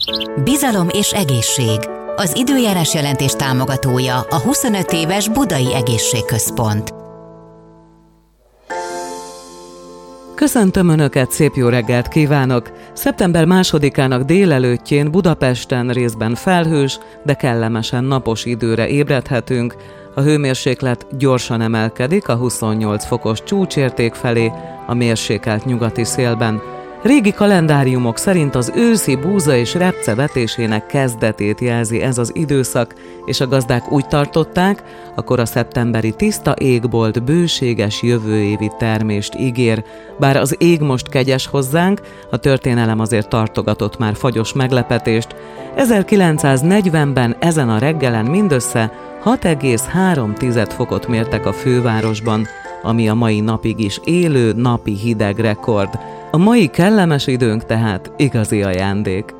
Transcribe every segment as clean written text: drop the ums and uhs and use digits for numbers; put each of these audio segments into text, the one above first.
Bizalom és egészség. Az időjárás jelentés támogatója a 25 éves Budai Egészségközpont. Köszöntöm Önöket, szép jó reggelt kívánok! Szeptember 2-ának délelőttjén Budapesten részben felhős, de kellemesen napos időre ébredhetünk. A hőmérséklet gyorsan emelkedik a 28 fokos csúcsérték felé a mérsékelt nyugati szélben. Régi kalendáriumok szerint az őszi búza és repce vetésének kezdetét jelzi ez az időszak, és a gazdák úgy tartották, akkor a szeptemberi tiszta égbolt bőséges jövőévi termést ígér. Bár az ég most kegyes hozzánk, a történelem azért tartogatott már fagyos meglepetést. 1940-ben ezen a reggelen mindössze 6,3 fokot mértek a fővárosban, ami a mai napig is élő napi hideg rekord. A mai kellemes időnk tehát igazi ajándék.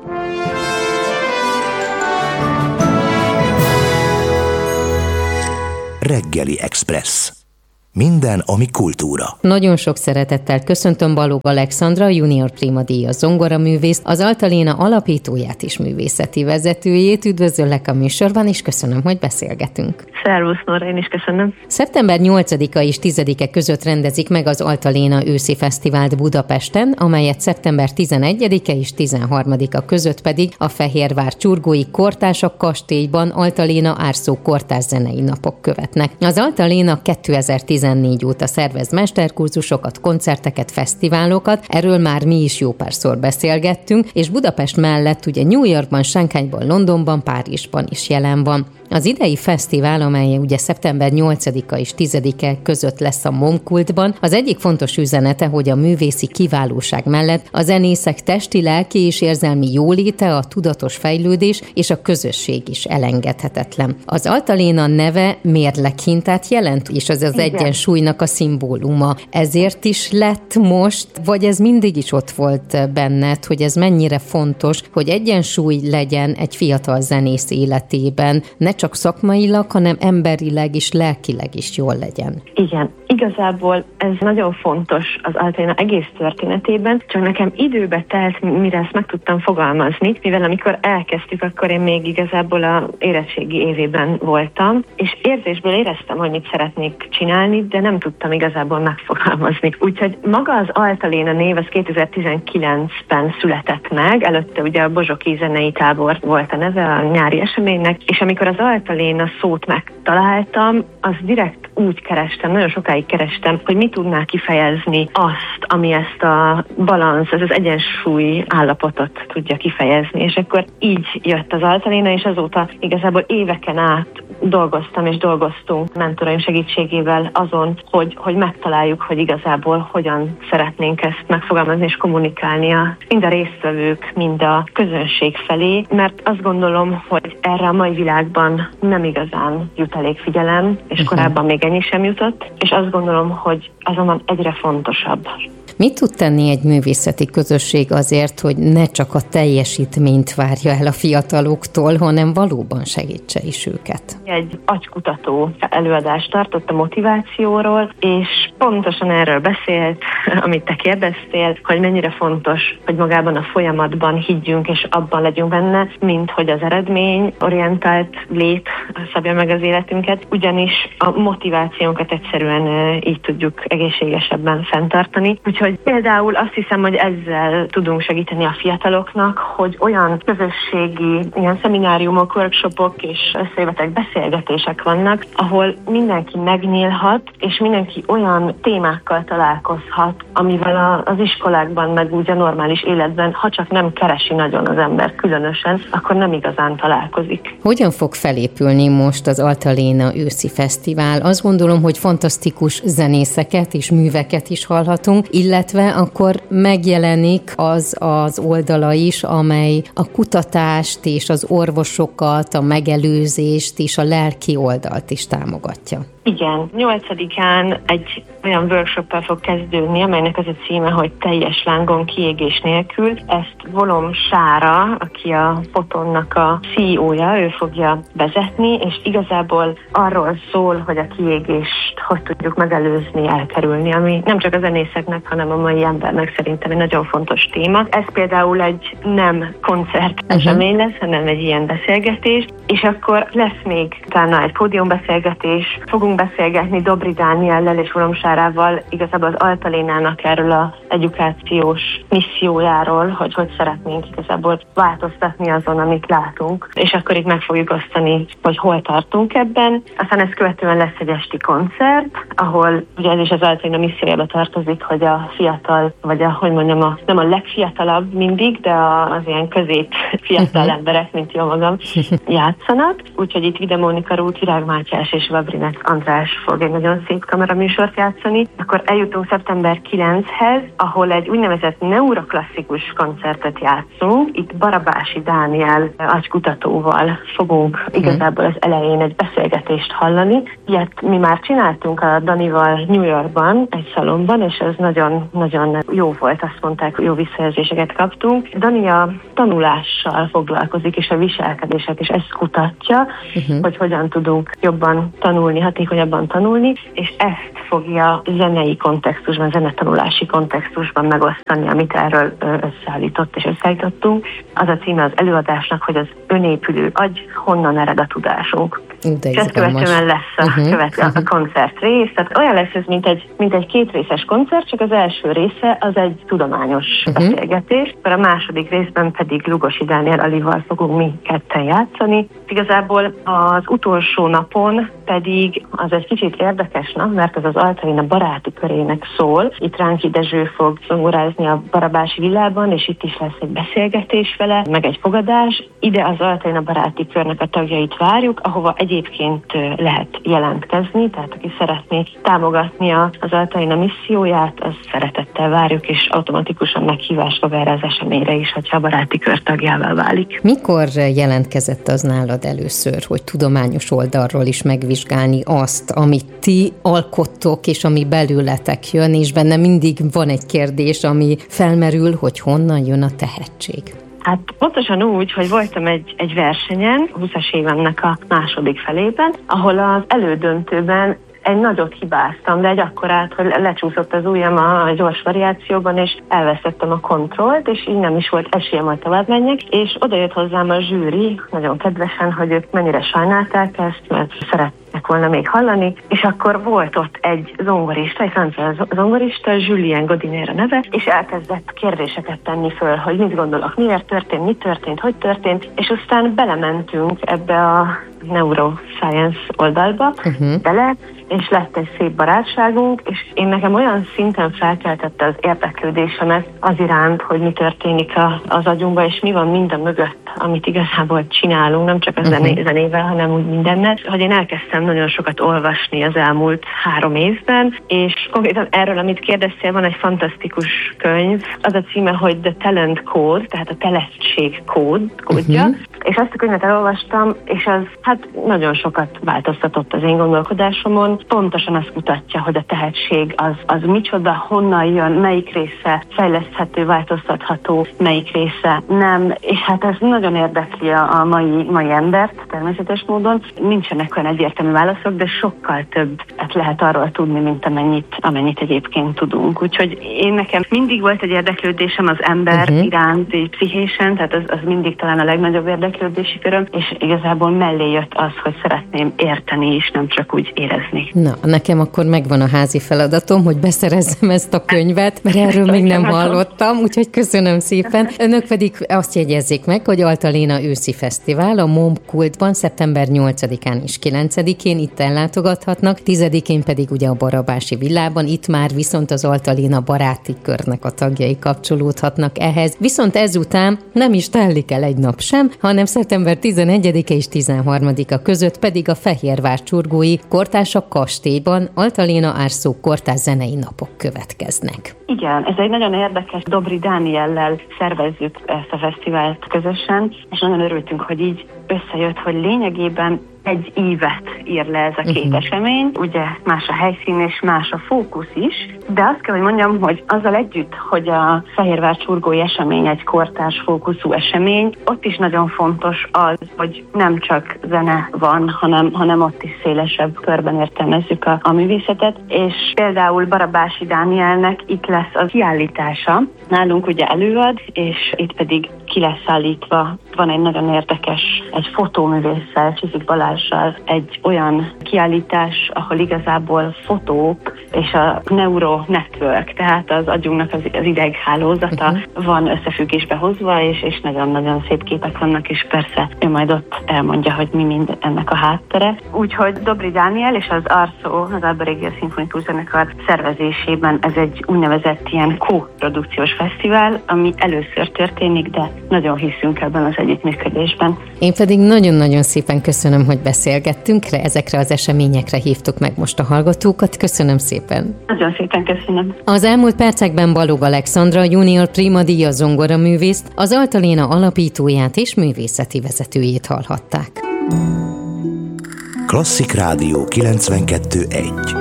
Reggeli Express. Minden, ami kultúra. Nagyon sok szeretettel köszöntöm Balogh Alexandra, junior prima díjas zongoraművészt, az Altaléna alapítóját és művészeti vezetőjét. Üdvözöllek a műsorban, és köszönöm, hogy beszélgetünk. Szervusz, Nóra, én is köszönöm. Szeptember 8-a és 10-e között rendezik meg az Altaléna őszi fesztivált Budapesten, amelyet szeptember 11-e és 13-a között pedig a Fehérvár Csurgói Kortársak Kastélyban Altaléna Árszó Kortárs zenei napok követnek. Az Altaléna 2014 óta szervez mesterkurzusokat, koncerteket, fesztiválokat, erről már mi is jó párszor beszélgettünk, és Budapest mellett ugye New Yorkban, Shanghaiban, Londonban, Párizsban is jelen van. Az idei fesztivál, amely ugye szeptember 8-a és 10-e között lesz a Momkultban, az egyik fontos üzenete, hogy a művészi kiválóság mellett a zenészek testi, lelki és érzelmi jóléte, a tudatos fejlődés és a közösség is elengedhetetlen. Az Altaléna neve mérleghintát jelent, és az egyensúlynak a szimbóluma. Ezért is lett most, vagy ez mindig is ott volt benned, hogy ez mennyire fontos, hogy egyensúly legyen egy fiatal zenész életében, ne csak szakmailag, hanem emberileg és lelkileg is jól legyen. Igen, igazából ez nagyon fontos az Altaléna egész történetében, csak nekem időbe telt, mire ezt meg tudtam fogalmazni, mivel amikor elkezdtük, akkor én még igazából az érettségi évében voltam, és érzésből éreztem, hogy mit szeretnék csinálni, de nem tudtam igazából megfogalmazni. Úgyhogy maga az Altaléna név az 2019-ben született meg, előtte ugye a Bozsoki zenei tábor volt a neve a nyári eseménynek, és amikor az Altaléna szót megtaláltam, az direkt úgy kerestem, nagyon sokáig kerestem, hogy mit tudná kifejezni azt, ami ezt a balansz, ez az egyensúly állapotot tudja kifejezni. És akkor így jött az Altaléna, és azóta igazából éveken át dolgoztam és dolgoztunk mentoraim segítségével azon, hogy megtaláljuk, hogy igazából hogyan szeretnénk ezt megfogalmazni és kommunikálni mind a résztvevők, mind a közönség felé, mert azt gondolom, hogy erre a mai világban nem igazán jut elég figyelem, és korábban még ennyi sem jutott, és azt gondolom, hogy azonban egyre fontosabb. Mit tud tenni egy művészeti közösség azért, hogy ne csak a teljesítményt várja el a fiataloktól, hanem valóban segítse is őket? Egy agykutató előadást tartott a motivációról, és pontosan erről beszélt, amit te kérdeztél, hogy mennyire fontos, hogy magában a folyamatban higgyünk, és abban legyünk benne, mint hogy az eredményorientált lét szabja meg az életünket, ugyanis a motivációnkat egyszerűen így tudjuk egészségesebben fenntartani. Úgyhogy például azt hiszem, hogy ezzel tudunk segíteni a fiataloknak, hogy olyan közösségi ilyen szemináriumok, workshopok és összejövetek, beszélgetések vannak, ahol mindenki megnyílhat, és mindenki olyan témákkal találkozhat, amivel az iskolákban, meg úgy a normális életben, ha csak nem keresi nagyon az ember különösen, akkor nem igazán találkozik. Hogyan fog felépülni most az Altaléna őszi fesztivál? Azt gondolom, hogy fantasztikus zenészeket és műveket is hallhatunk, illetve akkor megjelenik az oldala is, amely a kutatást és az orvosokat, a megelőzést és a lelki oldalt is támogatja. Igen, 8-án egy olyan workshoppal fog kezdődni, amelynek az a címe, hogy teljes lángon kiégés nélkül. Ezt Volom Sára, aki a Fotonnak a CEO-ja, ő fogja vezetni, és igazából arról szól, hogy a kiégést hogy tudjuk megelőzni, elkerülni, ami nem csak a zenészeknek, hanem a mai embernek szerintem egy nagyon fontos téma. Ez például egy nem koncert esemény lesz, hanem egy ilyen beszélgetés, és akkor lesz még utána egy pódiumbeszélgetés, fogunk beszélgetni Dobri Dániellel és Volom Sárával igazából az Altalénának erről az edukációs missziójáról, hogy szeretnénk igazából változtatni azon, amit látunk, és akkor itt meg fogjuk osztani, hogy hol tartunk ebben. Aztán ezt követően lesz egy esti koncert, ahol ugye ez is az Altaléna missziójába tartozik, hogy a fiatal, vagy nem a legfiatalabb mindig, de az ilyen közép fiatal emberek, mint jó magam, játszanak. Úgyhogy itt Vide Mónika Rút, Virág Mátyás és Vabrinek András fog egy nagyon szép kameraműsort játszani. Akkor eljutunk szeptember 9-hez, ahol egy úgynevezett neuroklasszikus koncertet játszunk. Itt Barabási Dániel agykutatóval fogunk igazából az elején egy beszélgetést hallani. Ilyet mi már csináltunk a Danival New Yorkban, egy szalomban, és ez nagyon jó volt, azt mondták, jó visszajelzéseket kaptunk. Dani a tanulással foglalkozik, és a viselkedések, és ezt kutatja, hogy hogyan tudunk jobban tanulni, hatékonyabban tanulni, és ezt fogja zenei kontextusban, zenetanulási kontextusban megosztani, amit erről összeállítottunk. Az a címe az előadásnak, hogy az önépülő agy, honnan ered a tudásunk. Ezt követően lesz a koncert rész, tehát olyan lesz ez, mint egy kétrészes koncert, csak az első része az egy tudományos beszélgetés, akkor a második részben pedig Lugosi Dániel Alival fogunk mi ketten játszani. Igazából az utolsó napon pedig az egy kicsit érdekes nap, mert az Altaléna baráti körének szól. Itt Ránki Dezső fog zongorázni a Barabási villában, és itt is lesz egy beszélgetés vele, meg egy fogadás. Ide az Altaléna baráti körnek a tagjait várjuk, ahova egyébként lehet jelentkezni, tehát aki szeretné támogatni az Altaléna misszióját, az szeretettel várjuk, és automatikusan meghívást kap erre az eseményre is, hogyha a baráti kör tagjává válik. Mikor jelentkezett az nálad először, hogy tudományos oldalról is megvizsgálni azt, amit ti alkottok, és ami belőletek jön, és benne mindig van egy kérdés, ami felmerül, hogy honnan jön a tehetség? Hát pontosan úgy, hogy voltam egy versenyen, 20-as évemnek a második felében, ahol az elődöntőben egy nagyot hibáztam, de egy akkorát, hogy lecsúszott az ujjam a gyors variációban, és elvesztettem a kontrollt, és így nem is volt esélyem, hogy tovább menjek, és oda jött hozzám a zsűri, nagyon kedvesen, hogy ők mennyire sajnálták ezt, mert szeretnek volna még hallani, és akkor volt ott egy zongorista, egy francia zongorista, Julien Godinér a neve, és elkezdett kérdéseket tenni föl, hogy mit gondolok, miért történt, mi történt, hogy történt, és aztán belementünk ebbe a neuroscience oldalba bele, és lett egy szép barátságunk, és én nekem olyan szinten felkeltette az érdeklődésemet az iránt, hogy mi történik az agyunkban, és mi van minden mögött, amit igazából csinálunk, nem csak a zenével, hanem úgy mindennel, hogy én elkezdtem nagyon sokat olvasni az elmúlt 3 évben, és konkrétan erről, amit kérdeztél, van egy fantasztikus könyv, az a címe, hogy The Talent Code, tehát a tehetség kódja, és ezt a könyvet elolvastam, és az nagyon sokat változtatott az én gondolkodásomon. Pontosan azt mutatja, hogy a tehetség az micsoda, honnan jön, melyik része fejleszthető, változtatható, melyik része nem, és hát ez nagyon érdekli a mai embert természetes módon. Nincsenek olyan egyértelmű válaszok, de sokkal többet lehet arról tudni, mint amennyit egyébként tudunk. Úgyhogy nekem mindig volt egy érdeklődésem az ember iránt, egy pszichésen, tehát az mindig talán a legnagyobb érdeklődési köröm, és igazából mellé jött az, hogy szeretném érteni és nem csak úgy érezni. Na, nekem akkor megvan a házi feladatom, hogy beszerezzem ezt a könyvet, mert erről még nem hallottam, úgyhogy köszönöm szépen. Önök pedig azt jegyezzék meg, hogy Altaléna őszi fesztivál a MOM Kultban szeptember 8-án és 9-én itt ellátogathatnak, 10-én pedig ugye a Barabási villában, itt már viszont az Altaléna baráti körnek a tagjai kapcsolódhatnak ehhez. Viszont ezután nem is telik el egy nap sem, hanem szeptember 11-e és 13-a között pedig a Fehérvár Csurgói Kortársak Kastélyban Altaléna Árszó kortárs zenei napok következnek. Igen, ez egy nagyon érdekes, Dobri Dániellel szervezzük ezt a fesztivált közösen, és nagyon örültünk, hogy így összejött, hogy lényegében egy ívet ír le ez a két esemény. Ugye más a helyszín és más a fókusz is, de azt kell, hogy mondjam, hogy azzal együtt, hogy a Fehérvár csurgói esemény egy kortárs fókuszú esemény, ott is nagyon fontos az, hogy nem csak zene van, hanem ott is szélesebb körben értelmezzük a művészetet, és például Barabási Dánielnek itt lesz a kiállítása. Nálunk ugye előad, és itt pedig ki lesz állítva. Van egy nagyon érdekes, egy fotóművésszel, Csizik Balázssal egy olyan kiállítás, ahol igazából fotók és a Neuro Network, tehát az agyunknak az ideghálózata van összefüggésbe hozva, és nagyon-nagyon szép képek vannak, és persze ő majd ott elmondja, hogy mi mind ennek a háttere. Úgyhogy Dobri Dániel és az ARSO, az Alba Regia Szimfonikus Zenekar szervezésében ez egy úgynevezett ilyen koprodukciós fesztivál, ami először történik, de nagyon hiszünk ebben az együttműködésben. Én pedig nagyon-nagyon szépen köszönöm, hogy beszélgettünk, ezekre az eseményekre hívtuk meg most a hallgatókat. Köszönöm szépen. Nagyon szépen köszönöm. Az elmúlt percekben Balog Alexandra Junior Prima Díja zongoraművészt, az Altaléna alapítóját és művészeti vezetőjét hallhatták. Klasszik Rádió 92.1.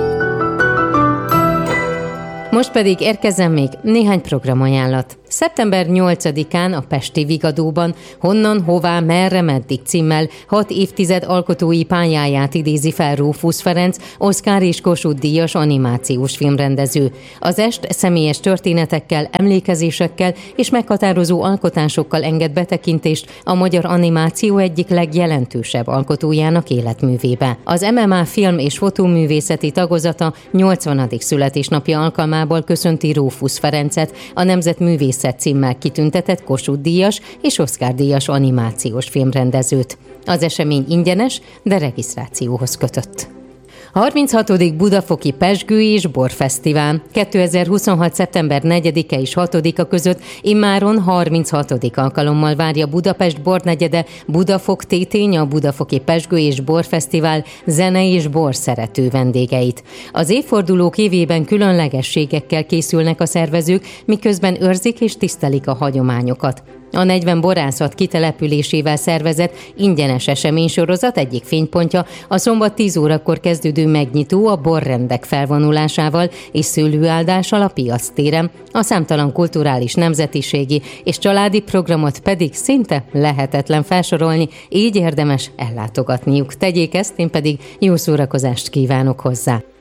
Most pedig érkezzen még néhány programajánlat. Szeptember 8-án a pesti Vigadóban Honnan, hová, merre, meddig címmel 6 évtized alkotói pályáját idézi fel Rófusz Ferenc, Oscar és Kossuth díjas animációs filmrendező. Az est személyes történetekkel, emlékezésekkel és meghatározó alkotásokkal enged betekintést a magyar animáció egyik legjelentősebb alkotójának életművébe. Az MMA film és fotóművészeti tagozata 80. születésnapja alkalmából köszönti Rófusz Ferencet, a Nemzetművészet címmel kitüntetett Kossuth díjas és Oscar díjas animációs filmrendezőt. Az esemény ingyenes, de regisztrációhoz kötött. 36. Budafoki Pezsgő és Borfesztivál 2026. szeptember 4-e és 6-a között immáron 36. alkalommal várja Budapest bornegyede Budafok Tétény a Budafoki Pezsgő és Borfesztivál zene és bor szerető vendégeit. Az évfordulók évében különlegességekkel készülnek a szervezők, miközben őrzik és tisztelik a hagyományokat. A 40 borászat kitelepülésével szervezett ingyenes eseménysorozat egyik fénypontja a szombat 10 órakor kezdődő megnyitó a borrendek felvonulásával és szőlőáldással a piactéren, a számtalan kulturális, nemzetiségi és családi programot pedig szinte lehetetlen felsorolni, így érdemes ellátogatniuk. Tegyék ezt, én pedig jó szórakozást kívánok hozzá.